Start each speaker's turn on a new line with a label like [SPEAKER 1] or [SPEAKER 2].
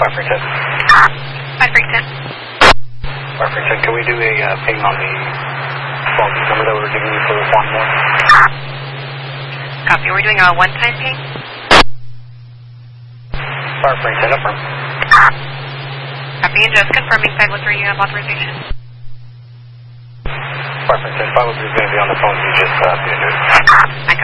[SPEAKER 1] 510.
[SPEAKER 2] 510.
[SPEAKER 1] 510, can we do a ping on the phone number that we were giving you for Juan Moore?
[SPEAKER 2] Copy. We're doing a one-time ping.
[SPEAKER 1] 510, affirm.
[SPEAKER 2] Copy. And just confirming 503 you have authorization.
[SPEAKER 1] 510, 503 is going to be on the phone. You just do it.
[SPEAKER 2] I